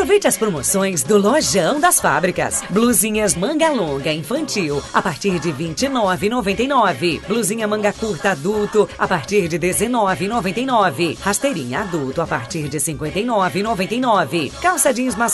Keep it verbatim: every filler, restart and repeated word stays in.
Aproveite as promoções do Lojão das Fábricas. Blusinhas manga longa infantil a partir de vinte e nove reais e noventa e nove centavos. Blusinha manga curta adulto a partir de dezenove reais e noventa e nove centavos. Rasteirinha adulto a partir de cinquenta e nove reais e noventa e nove centavos. Calça jeans masculina